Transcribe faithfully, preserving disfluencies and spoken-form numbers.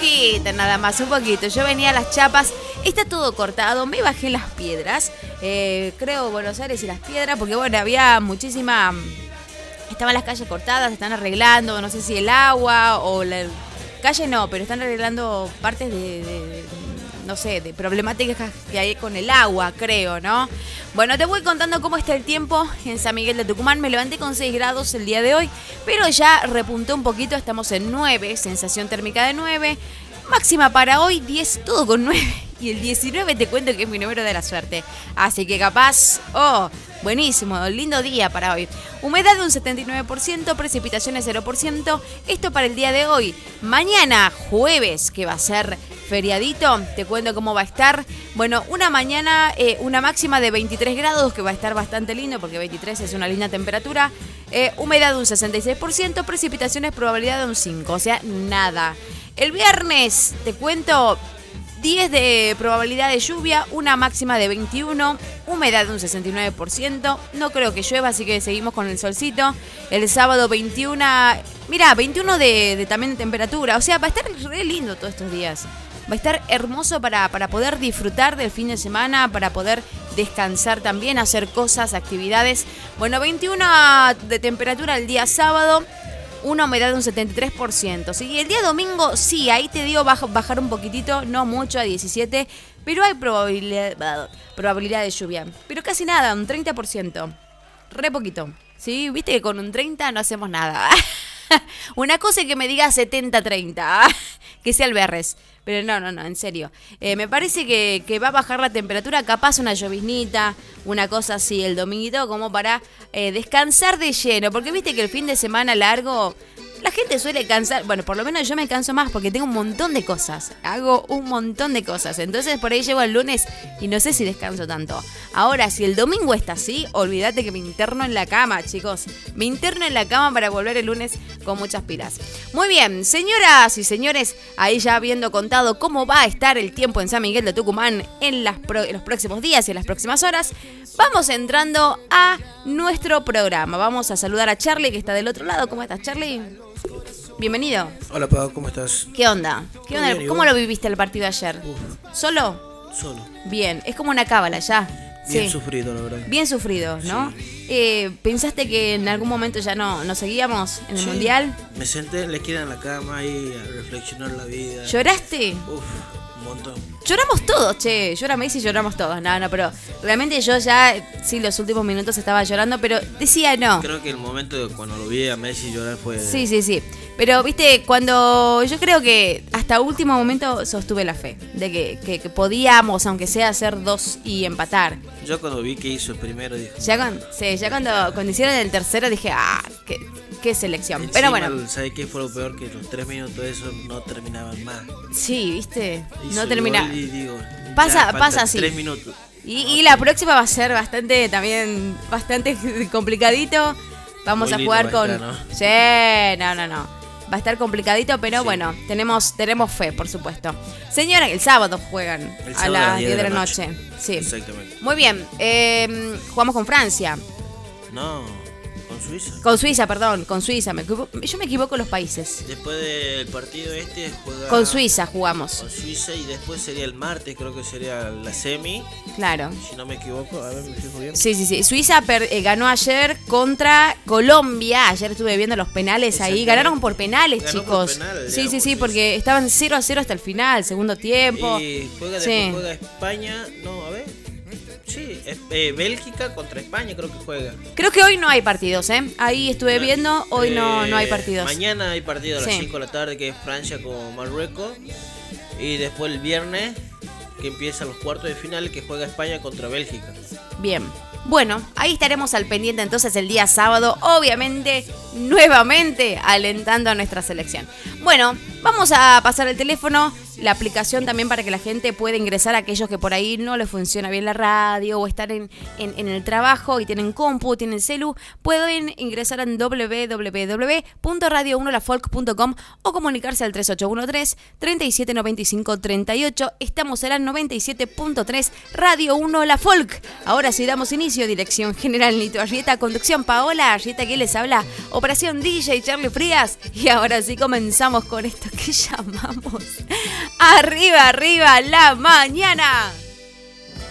poquito, nada más, un poquito. Yo venía a las Chapas, está todo cortado, me bajé en las piedras, eh, creo Buenos Aires y las piedras, porque bueno, había muchísima... Estaban las calles cortadas, se están arreglando, no sé si el agua o la calle no, pero están arreglando partes de, de, de no sé, de problemáticas que hay con el agua, creo, ¿no? Bueno, te voy contando cómo está el tiempo en San Miguel de Tucumán. Me levanté con seis grados el día de hoy, pero ya repuntó un poquito, estamos en nueve, sensación térmica de nueve, máxima para hoy diez, todo con nueve. Y el diecinueve te cuento que es mi número de la suerte. Así que capaz, oh, buenísimo, lindo día para hoy. Humedad de un setenta y nueve por ciento, precipitaciones cero por ciento. Esto para el día de hoy. Mañana, jueves, que va a ser feriadito, te cuento cómo va a estar. Bueno, una mañana, eh, una máxima de veintitrés grados, que va a estar bastante lindo, porque veintitrés es una linda temperatura. Eh, humedad de un sesenta y seis por ciento, precipitaciones probabilidad de un cinco, o sea, nada. El viernes, te cuento... diez de probabilidad de lluvia, una máxima de veintiuno, humedad de un sesenta y nueve por ciento. No creo que llueva, así que seguimos con el solcito. El sábado veintiuno, mirá, veintiuno de, de también de temperatura. O sea, va a estar re lindo todos estos días. Va a estar hermoso para, para poder disfrutar del fin de semana, para poder descansar también, hacer cosas, actividades. Bueno, veintiuno de temperatura el día sábado. Una humedad de un setenta y tres por ciento. ¿Sí? Y el día domingo, sí, ahí te digo bajar un poquitito, no mucho, a diecisiete, pero hay probabilidad, probabilidad de lluvia. Pero casi nada, un treinta por ciento. Re poquito. ¿Sí? Viste que con un treinta no hacemos nada. Una cosa es que me diga setenta treinta, que sea el Berres. Pero no, no, no, en serio. Eh, me parece que, que va a bajar la temperatura, capaz una lloviznita, una cosa así el dominguito, como para eh, descansar de lleno. Porque viste que el fin de semana largo, la gente suele cansar. Bueno, por lo menos yo me canso más porque tengo un montón de cosas. Hago un montón de cosas. Entonces por ahí llego el lunes y no sé si descanso tanto. Ahora, si el domingo está así, olvídate que me interno en la cama, chicos. Me interno en la cama para volver el lunes con muchas pilas. Muy bien, señoras y señores, ahí ya habiendo contado cómo va a estar el tiempo en San Miguel de Tucumán en, las pro- en los próximos días y en las próximas horas, vamos entrando a nuestro programa. Vamos a saludar a Charlie, que está del otro lado. ¿Cómo estás, Charlie? Bienvenido. Hola, Pau, ¿cómo estás? ¿Qué onda? ¿Qué onda? Bien, ¿Cómo lo viviste el partido ayer? Uf. ¿Solo? Solo. Bien, es como una cábala ya. Bien Sí. sufrido, la verdad. Bien sufrido, ¿no? Sí. Eh, ¿Pensaste que en algún momento ya no, no seguíamos en el Sí. Mundial? Me senté en la esquina en la cama y a reflexionar la vida. ¿Lloraste? Uf, un montón. Lloramos todos, che. Llora Messi, lloramos todos. No, no, pero realmente yo ya, sí, los últimos minutos estaba llorando, pero decía no. Creo que el momento de cuando lo vi a Messi llorar fue... Sí, sí, sí. Pero, viste, cuando yo creo que hasta último momento sostuve la fe de que, que, que podíamos, aunque sea, hacer dos y empatar. Yo cuando vi que hizo el primero dije... Ya, con, sí, ya cuando, cuando hicieron el tercero dije, ah, qué, qué selección. Encima, Pero bueno. ¿sabes qué fue lo peor? Que los tres minutos de eso no terminaban más. Sí, viste, Hizo no el termina. gol y digo, Pasa, ya, pasa faltan así. Tres minutos. Y, y la próxima va a ser bastante, también, bastante complicadito. Vamos Muy a lindo jugar va a con... estar, ¿no? Sí, no, no, no. Va a estar complicadito, pero Sí. bueno, tenemos tenemos fe, por supuesto. Señora, el sábado juegan El a sábado las diez de la noche. Sí. Exactamente. Muy bien, eh, jugamos con Francia. No, con Suiza. Con Suiza, perdón, con Suiza. Me equivo- yo me equivoco los países. Después del partido este juega... Con Suiza jugamos, Con Suiza y después sería el martes, creo que sería la semi, claro. si no me equivoco, a ver, me fijo bien. Sí, sí, sí. Suiza per- eh, ganó ayer contra Colombia. Ayer estuve viendo los penales ahí. Exactamente. Ganaron por penales, Ganó chicos. por penales, sí, ganó sí, por sí, Suiza. porque estaban cero a cero hasta el final, segundo tiempo. Y juega Sí. después juega España, no, a ver. Sí, es- eh, Bélgica contra España creo que juega. Creo que hoy no hay partidos, ¿eh? Ahí estuve viendo, hoy no, Eh, no hay partidos. Mañana hay partido a las Sí. cinco de la tarde que es Francia con Marruecos. Y después el viernes que empiezan los cuartos de final que juega España contra Bélgica. Bien. Bueno, ahí estaremos al pendiente entonces el día sábado, obviamente, nuevamente alentando a nuestra selección. Bueno, vamos a pasar el teléfono, la aplicación también para que la gente pueda ingresar a aquellos que por ahí no les funciona bien la radio o están en, en, en el trabajo y tienen compu, tienen celu, pueden ingresar en doble u doble u doble u punto radio uno la folk punto com o comunicarse al tres ocho uno tres, tres siete nueve cinco tres ocho. Estamos en la noventa y siete punto tres Radio uno La Folk. Ahora sí damos inicio. Dirección General Nito Arrieta, conducción Paola Arrieta, que les habla, operación D J Charlie Frías. Y ahora sí comenzamos continuamos con esto que llamamos Arriba, Arriba la Mañana.